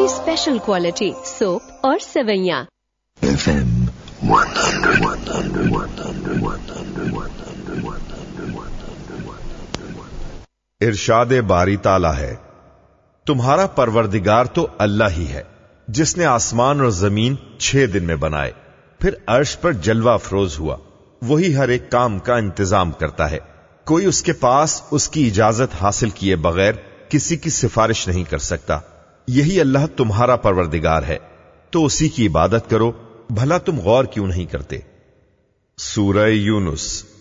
की special quality soap और सेवैयां। FM 100. इरशाद बारी ताला है, तुम्हारा परवरदिगार तो अल्लाह ही है जिसने आसमान और जमीन 6 दिन में बनाए, फिर अर्श पर जलवा अफरोज हुआ। वही हर एक काम का इंतजाम करता है। कोई उसके पास उसकी इजाजत हासिल किए बगैर किसी की सिफारिश नहीं कर सकता। यही अल्लाह तुम्हारा परवरदिगार है, तो उसी की इबादत करो। भला तुम गौर क्यों नहीं करते? सूरह यूनुस